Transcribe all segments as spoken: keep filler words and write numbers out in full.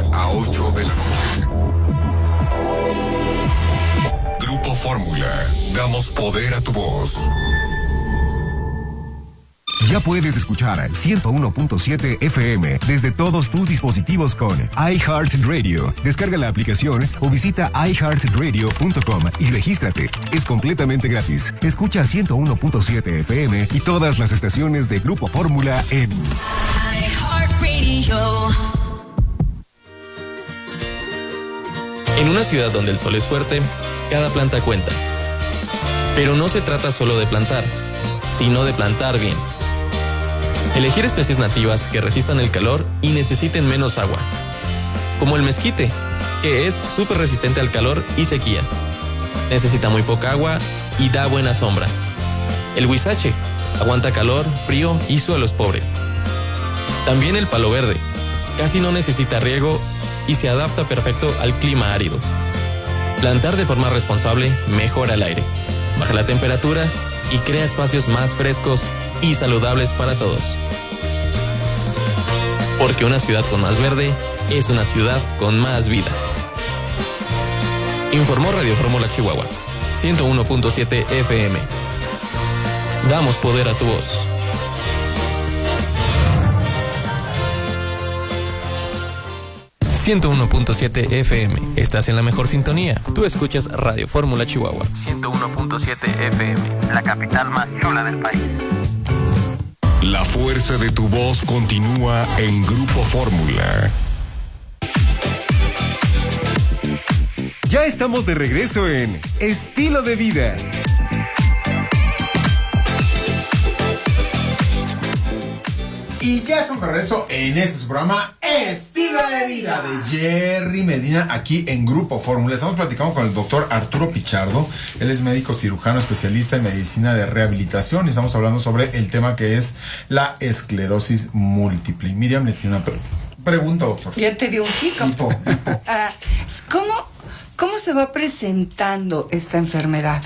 seis a ocho de la noche. Grupo Fórmula. Damos poder a tu voz. Ya puedes escuchar ciento uno punto siete F M desde todos tus dispositivos con iHeartRadio. Descarga la aplicación o visita i heart radio punto com y regístrate. Es completamente gratis. Escucha ciento uno punto siete F M y todas las estaciones de Grupo Fórmula en iHeartRadio. En una ciudad donde el sol es fuerte, cada planta cuenta. Pero no se trata solo de plantar, sino de plantar bien. Elegir especies nativas que resistan el calor y necesiten menos agua. Como el mezquite, que es súper resistente al calor y sequía. Necesita muy poca agua y da buena sombra. El huizache aguanta calor, frío y suelos pobres. También el palo verde. Casi no necesita riego y se adapta perfecto al clima árido. Plantar de forma responsable mejora el aire, baja la temperatura y crea espacios más frescos y saludables para todos. Porque una ciudad con más verde es una ciudad con más vida. Informó Radio Fórmula Chihuahua, ciento uno punto siete F M. Damos poder a tu voz. ciento uno punto siete F M. Estás en la mejor sintonía. Tú escuchas Radio Fórmula Chihuahua. ciento uno punto siete F M. La capital más chula del país. La fuerza de tu voz continúa en Grupo Fórmula. Ya estamos de regreso en Estilo de Vida. Y ya estamos de regreso en este programa Estilo de Vida de Jerry Medina aquí en Grupo Fórmula. Estamos platicando con el doctor Arturo Pichardo. Él es médico cirujano especialista en medicina de rehabilitación y estamos hablando sobre el tema que es la esclerosis múltiple. Y Miriam le tiene una pre- pregunta, doctor. Ya te dio un hipo. uh, ¿Cómo, ¿Cómo se va presentando esta enfermedad?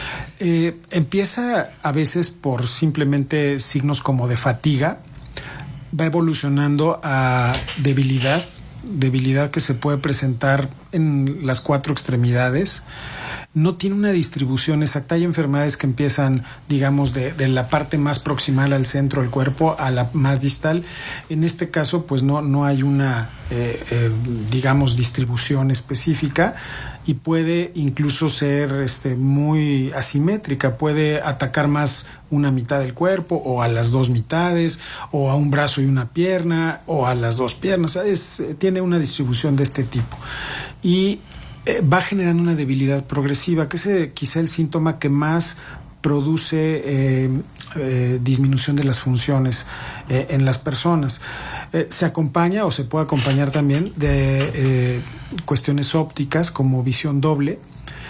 Eh, empieza a veces por simplemente signos como de fatiga, va evolucionando a debilidad, debilidad que se puede presentar en las cuatro extremidades. No tiene una distribución exacta. Hay enfermedades que empiezan, digamos, de, de la parte más proximal al centro del cuerpo a la más distal. En este caso, pues no, no hay una, eh, eh, digamos, distribución específica y puede incluso ser este, muy asimétrica. Puede atacar más una mitad del cuerpo o a las dos mitades o a un brazo y una pierna o a las dos piernas. Es, tiene una distribución de este tipo. Y va generando una debilidad progresiva, que es eh, quizá el síntoma que más produce eh, eh, disminución de las funciones eh, en las personas. Eh, se acompaña o se puede acompañar también de eh, cuestiones ópticas como visión doble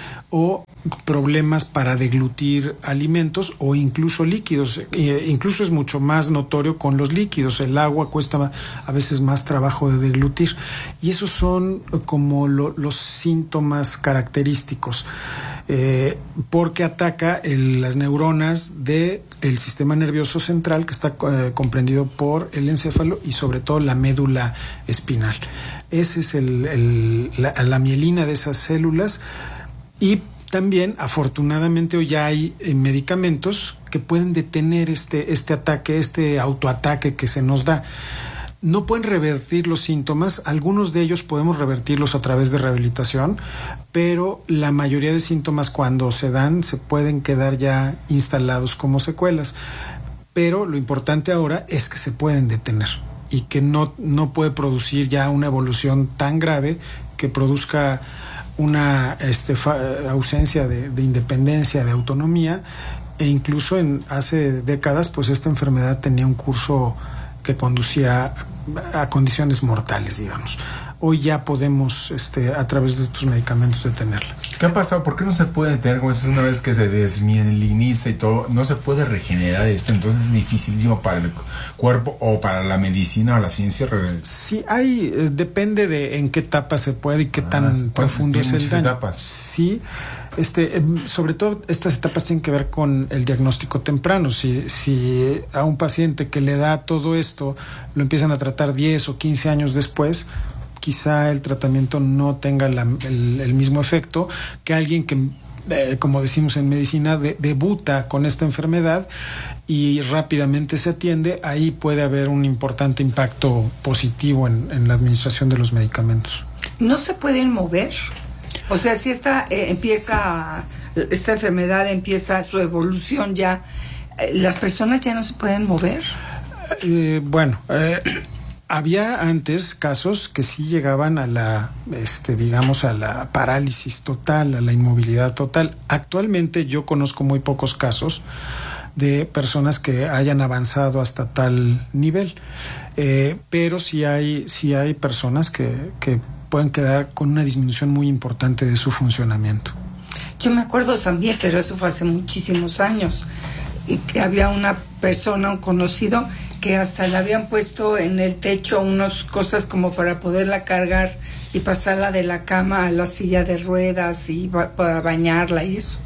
o problemas para deglutir alimentos o incluso líquidos. E incluso es mucho más notorio con los líquidos. El agua cuesta a veces más trabajo de deglutir. Y esos son como lo, los síntomas característicos. Eh, porque ataca el, las neuronas del sistema nervioso central que está eh, comprendido por el encéfalo y sobre todo la médula espinal. Ese es el, el, la, la mielina de esas células. Y también, afortunadamente, hoy ya hay eh, medicamentos que pueden detener este, este ataque, este autoataque que se nos da. No pueden revertir los síntomas, algunos de ellos podemos revertirlos a través de rehabilitación, pero la mayoría de síntomas cuando se dan se pueden quedar ya instalados como secuelas. Pero lo importante ahora es que se pueden detener y que no, no puede producir ya una evolución tan grave que produzca una este, fa, ausencia de, de independencia, de autonomía, e incluso en hace décadas pues esta enfermedad tenía un curso que conducía a, a condiciones mortales, digamos. Hoy ya podemos este, a través de estos medicamentos detenerla. ¿Qué ha pasado? ¿Por qué no se puede detener? Como es una vez que se desmieliniza y todo, no se puede regenerar esto, entonces es dificilísimo para el cuerpo o para la medicina o la ciencia. Sí, hay, eh, depende de en qué etapa se puede y qué ah, tan profundo es el daño. Etapas? Sí, este, eh, sobre todo estas etapas tienen que ver con el diagnóstico temprano. Si, si a un paciente que le da todo esto lo empiezan a tratar diez o quince años después, quizá el tratamiento no tenga la, el, el mismo efecto que alguien que, eh, como decimos en medicina, de, debuta con esta enfermedad y rápidamente se atiende. Ahí puede haber un importante impacto positivo en, en la administración de los medicamentos. ¿No se pueden mover? O sea, si esta eh, empieza, esta enfermedad empieza su evolución ya, eh, ¿las personas ya no se pueden mover? Eh, bueno, eh, había antes casos que sí llegaban a la, este, digamos, a la parálisis total, a la inmovilidad total. Actualmente yo conozco muy pocos casos de personas que hayan avanzado hasta tal nivel, eh, pero sí hay, sí hay personas que, que pueden quedar con una disminución muy importante de su funcionamiento. Yo me acuerdo también, pero eso fue hace muchísimos años, y que había una persona, un conocido, que hasta le habían puesto en el techo unas cosas como para poderla cargar y pasarla de la cama a la silla de ruedas y ba- para bañarla y eso.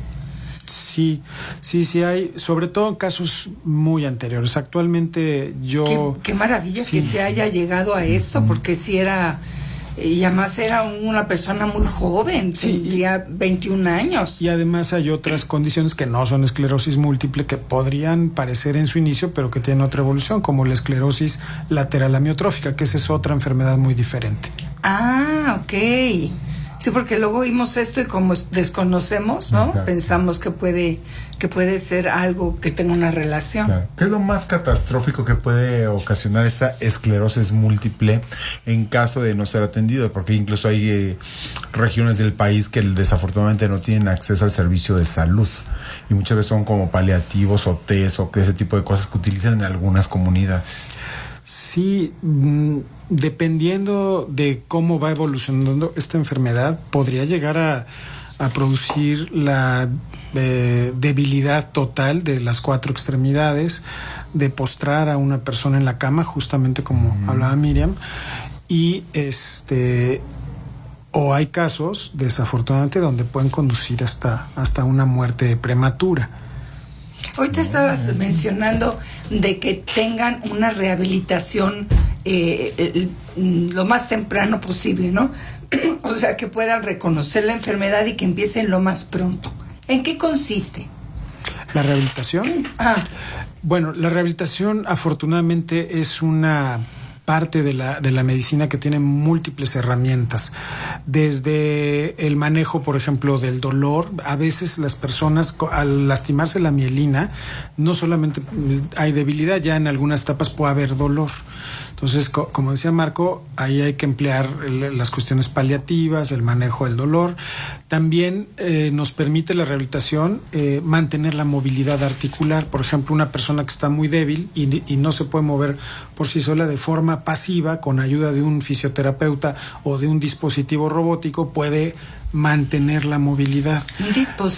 Sí, sí, sí hay, sobre todo en casos muy anteriores. Actualmente yo... Qué, qué maravilla sí. que se haya llegado a esto, porque si era... Y además era una persona muy joven, Sí, tendría veintiún años. Y además hay otras condiciones que no son esclerosis múltiple, que podrían parecer en su inicio, pero que tienen otra evolución, como la esclerosis lateral amiotrófica, que esa es otra enfermedad muy diferente. Ah, ok. Sí, porque luego vimos esto y como desconocemos, ¿no? Exacto. Pensamos que puede, que puede ser algo que tenga una relación. Claro. ¿Qué es lo más catastrófico que puede ocasionar esta esclerosis múltiple en caso de no ser atendido? Porque incluso hay eh, regiones del país que desafortunadamente no tienen acceso al servicio de salud y muchas veces son como paliativos o test o ese tipo de cosas que utilizan en algunas comunidades. Sí, mm, dependiendo de cómo va evolucionando esta enfermedad, podría llegar a, a producir la eh, debilidad total de las cuatro extremidades, de postrar a una persona en la cama, justamente como uh-huh. hablaba Miriam, y este o hay casos, desafortunadamente, donde pueden conducir hasta, hasta una muerte prematura. Ahorita estabas mencionando de que tengan una rehabilitación eh, eh, lo más temprano posible, ¿no? O sea, que puedan reconocer la enfermedad y que empiecen lo más pronto. ¿En qué consiste? ¿La rehabilitación? Ah. Bueno, la rehabilitación afortunadamente es una parte de la, de la medicina que tiene múltiples herramientas, desde el manejo, por ejemplo, del dolor. A veces las personas, al lastimarse la mielina, no solamente hay debilidad, ya en algunas etapas puede haber dolor. Entonces, co- como decía Marco, ahí hay que emplear el, las cuestiones paliativas, el manejo del dolor. También eh, nos permite la rehabilitación eh, mantener la movilidad articular. Por ejemplo, una persona que está muy débil y, y no se puede mover por sí sola, de forma pasiva, con ayuda de un fisioterapeuta o de un dispositivo robótico, puede mantener la movilidad. Un dispositivo